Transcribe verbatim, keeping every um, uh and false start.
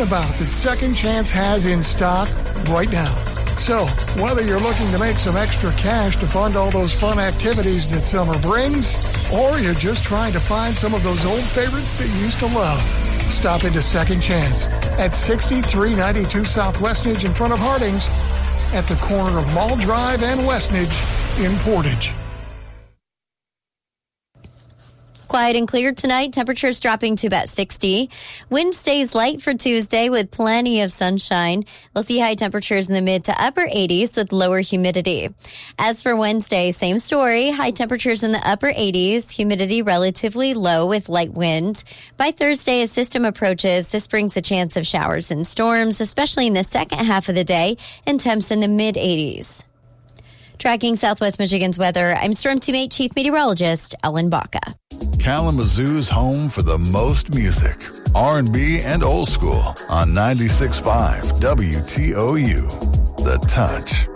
roundabout that Second Chance has in stock right now. So, whether you're looking to make some extra cash to fund all those fun activities that summer brings, or you're just trying to find some of those old favorites that you used to love, stop into Second Chance at sixty-three ninety-two South Westnedge in front of Harding's at the corner of Mall Drive and Westnedge in Portage. Quiet and clear tonight. Temperatures dropping to about sixty. Wind stays light for Tuesday with plenty of sunshine. We'll see high temperatures in the mid to upper eighties with lower humidity. As for Wednesday, same story. High temperatures in the upper eighties. Humidity relatively low with light wind. By Thursday, as system approaches, this brings a chance of showers and storms, especially in the second half of the day, and temps in the mid eighties. Tracking Southwest Michigan's weather, I'm Storm Teammate Chief Meteorologist Ellen Baca. Kalamazoo's home for the most music, R and B and old school on ninety-six point five W T O U. The Touch.